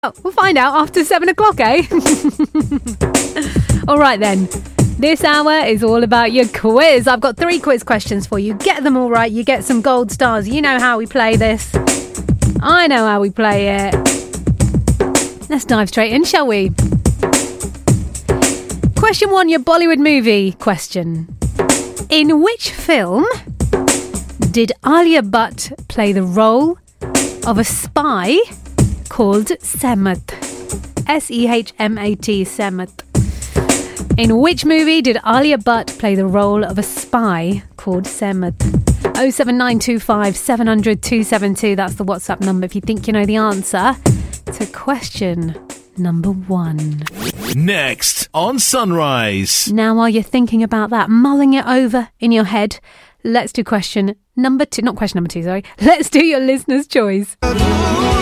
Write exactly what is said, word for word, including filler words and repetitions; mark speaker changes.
Speaker 1: Oh, we'll find out after seven o'clock, eh? All right then. This hour is all about your quiz. I've got three quiz questions for you. Get them all right, you get some gold stars. You know how we play this. I know how we play it. Let's dive straight in, shall we? Question one, your Bollywood movie question. In which film did Alia Bhatt play the role of a spy called Sehmat? S E H M A T, Sehmat. In which movie did Alia Bhatt play the role of a spy called Sehmat? oh seven nine two five seven hundred two seven two. That's the WhatsApp number if you think you know the answer to question number one.
Speaker 2: Next on Sunrise.
Speaker 1: Now, while you're thinking about that, mulling it over in your head, let's do question number two. Not question number two, sorry. Let's do your listener's choice.